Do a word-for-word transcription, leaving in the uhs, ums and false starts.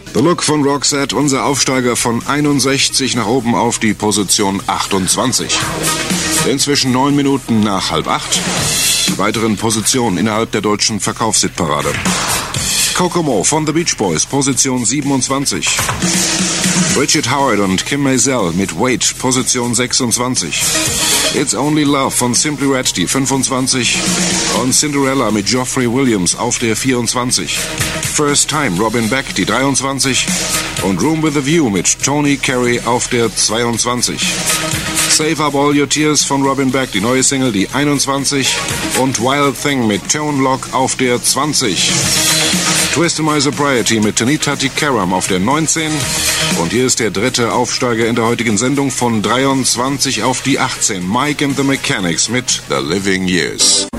The Look von Roxette, unser Aufsteiger von einundsechzig nach oben auf die Position achtundzwanzig. Inzwischen neun Minuten nach halb acht. Die weiteren Positionen innerhalb der deutschen Verkaufshitparade. Kokomo von The Beach Boys, Position siebenundzwanzig. Bridget Howard und Kim Maisel mit Wait, Position sechsundzwanzig. It's Only Love von Simply Red, die fünfundzwanzig. Und Cinderella mit Geoffrey Williams auf der vierundzwanzig. First Time, Robin Beck, die dreiundzwanzig. Und Room with a View mit Tony Carey auf der zweiundzwanzig. Save Up All Your Tears von Robin Beck, die neue Single, die einundzwanzig. Und Wild Thing mit Tone Lock auf der zwanzig. Twist My Sobriety mit Tanita Tikaram auf der neunzehn. Und hier ist der dritte Aufsteiger in der heutigen Sendung von dreiundzwanzig auf die achtzehn. Mike and the Mechanics mit The Living Years.